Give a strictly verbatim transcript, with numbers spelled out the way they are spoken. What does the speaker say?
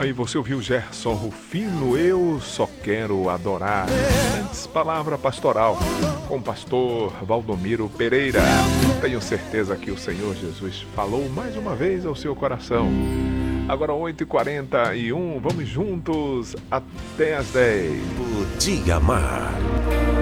Aí você ouviu Gerson Rufino, Eu Só Quero Adorar. Antes, palavra pastoral com o pastor Valdomiro Pereira. Tenho certeza que o Senhor Jesus falou mais uma vez ao seu coração. Agora oito e quarenta e um, vamos juntos até as dez. O Dia Mar.